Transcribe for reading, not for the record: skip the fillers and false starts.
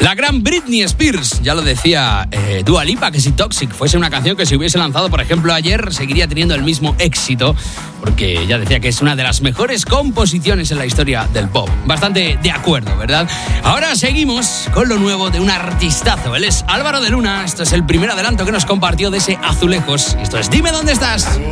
La gran Britney Spears, ya lo decía Dua Lipa, que si Toxic fuese una canción que se hubiese lanzado, por ejemplo, ayer, seguiría teniendo el mismo éxito, porque ya decía que es una de las mejores composiciones en la historia del pop. Bastante de acuerdo, ¿verdad? Ahora seguimos con lo nuevo de un artistazo. Él es Álvaro de Luna. Esto es el primer adelanto que nos compartió de ese Azulejos. Esto es Dime Dónde Estás.